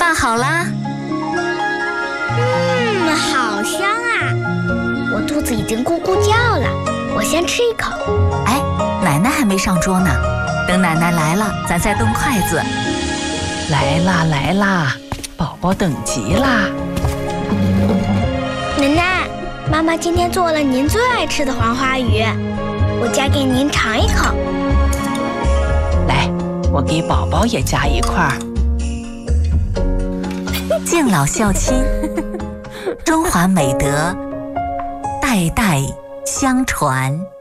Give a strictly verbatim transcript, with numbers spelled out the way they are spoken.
饭好啦。 嗯，好香啊！我肚子已经咕咕叫了，我先吃一口。 哎，奶奶还没上桌呢，等奶奶来了，咱再动筷子。 来啦来啦，宝宝等急啦！ 奶奶，妈妈今天做了您最爱吃的黄花鱼，我夹给您尝一口。 来，我给宝宝也夹一块。 敬老孝亲，中华美德代代相传。